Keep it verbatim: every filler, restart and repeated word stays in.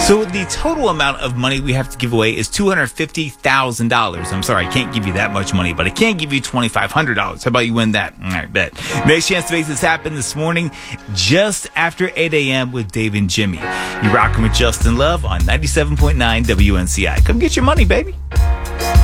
So the total amount of money we have to give away is two hundred fifty thousand dollars. I'm sorry, I can't give you that much money, but I can give you twenty-five hundred dollars. How about you win that? All right, bet. Next chance to make this happen this morning, just after eight a.m. with Dave and Jimmy. You're rocking with Justin Love on ninety-seven point nine W N C I. Come get your money, baby.